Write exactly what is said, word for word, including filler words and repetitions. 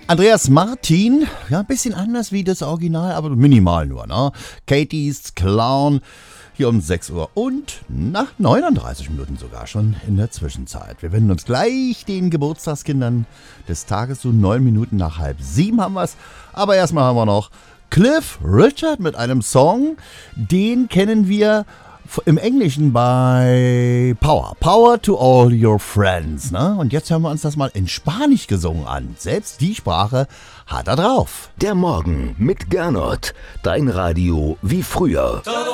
Andreas Martin, ja, ein bisschen anders wie das Original, aber minimal nur, ne? Katie's Clown, hier um sechs Uhr und nach neununddreißig Minuten sogar schon in der Zwischenzeit. Wir wenden uns gleich den Geburtstagskindern des Tages, so neun Minuten nach halb sieben haben wir es. Aber erstmal haben wir noch Cliff Richard mit einem Song, den kennen wir im Englischen bei Power. Power to all your friends. Ne? Und jetzt hören wir uns das mal in Spanisch gesungen an. Selbst die Sprache hat er drauf. Der Morgen mit Gernot. Dein Radio wie früher.